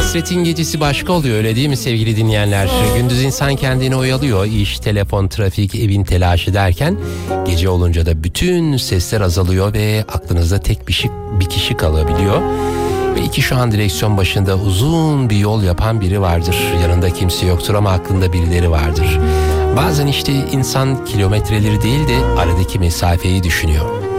Hasretin gecesi başka oluyor, öyle değil mi sevgili dinleyenler? Gündüz insan kendini oyalıyor, iş, telefon, trafik, evin telaşı derken gece olunca da bütün sesler azalıyor ve aklınızda tek bir kişi kalabiliyor. Belki şu an direksiyon başında uzun bir yol yapan biri vardır. Yanında kimse yoktur ama aklında birileri vardır. Bazen işte insan kilometreleri değil de aradaki mesafeyi düşünüyor.